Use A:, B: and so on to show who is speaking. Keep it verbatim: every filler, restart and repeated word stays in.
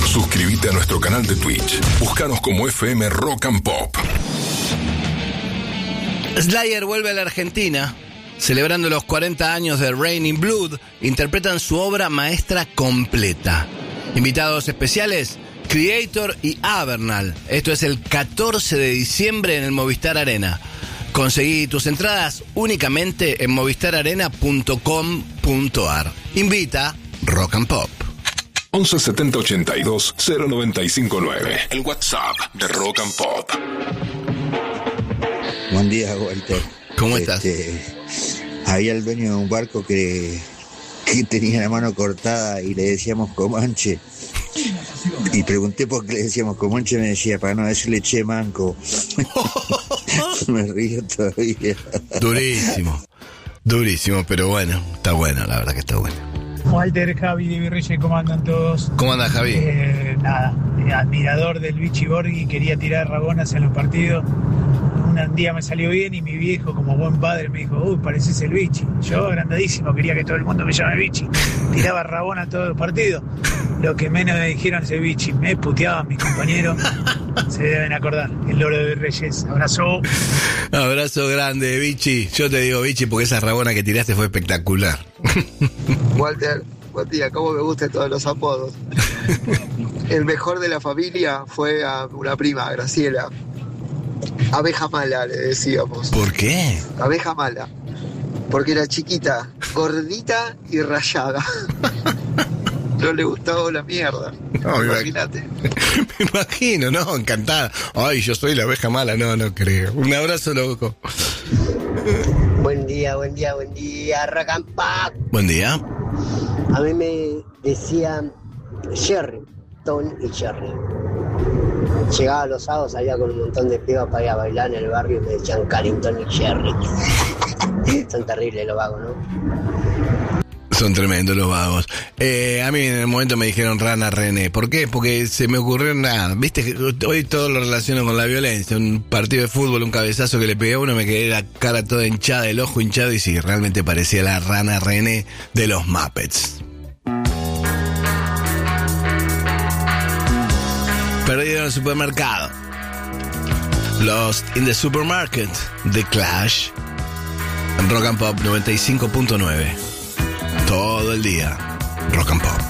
A: Suscríbete a nuestro canal de Twitch. Búscanos como F M Rock and Pop.
B: Slayer vuelve a la Argentina. Celebrando los cuarenta años de Raining Blood, interpretan su obra maestra completa. Invitados especiales, Creator y Avernal. Esto es el catorce de diciembre en el Movistar Arena. Conseguí tus entradas únicamente en movistar arena punto com punto ar. Invita Rock and Pop.
A: once setenta ochenta y dos cero noventa y cinco nueve. El WhatsApp de Rock and Pop.
C: Buen día, Walter.
B: ¿Cómo estás?
C: Este, había el dueño de un barco que, que tenía la mano cortada y le decíamos Comanche. Y pregunté por qué le decíamos Comanche, me decía, para no decirle che manco. Me río todavía.
B: Durísimo, durísimo, pero bueno, está bueno, la verdad que está bueno.
D: Walter, Javi de Virreyes, ¿cómo andan todos?
B: ¿Cómo andas, Javi?
D: Eh, nada, admirador del Vichy Borghi, quería tirar rabonas en los partidos. Un día me salió bien y mi viejo, como buen padre, me dijo, uy, pareces el Vichy. Yo, agrandadísimo, quería que todo el mundo me llame Vichy. Tiraba rabona todos los partidos. Lo que menos me dijeron es el Vichy. Me puteaban mis compañeros. Se deben acordar. El loro de Reyes. Abrazo.
B: Abrazo grande, Vichy. Yo te digo Vichy porque esa rabona que tiraste fue espectacular.
E: Walter, buen día. Cómo me gustan todos los apodos. El mejor de la familia fue a una prima, a Graciela. Abeja mala, le decíamos.
B: ¿Por qué?
E: Abeja mala. Porque era chiquita, gordita y rayada. No le gustaba la mierda. No, imagínate.
B: Me imagino, no, encantada. Ay, yo soy la abeja mala, no, no creo. Un abrazo, loco.
F: Buen día, buen día, buen día, Rock and Pop.
B: Buen día.
F: A mí me decían Jerry, Tony y Jerry. Llegaba los sábados, salía con un montón de pibas para ir a bailar en el barrio y me decían Carrington y Jerry. Son terribles los vagos, ¿no?
B: Son tremendos los vagos. Eh, a mí en el momento me dijeron Rana René. ¿Por qué? Porque se me ocurrió nada. Viste, hoy todo lo relaciono con la violencia. Un partido de fútbol, un cabezazo que le pegué a uno, me quedé la cara toda hinchada, el ojo hinchado, y sí, realmente parecía la Rana René de los Muppets. Perdido en el supermercado. Lost in the Supermarket, The Clash. En Rock and Pop noventa y cinco punto nueve. Todo el día, Rock and Pop.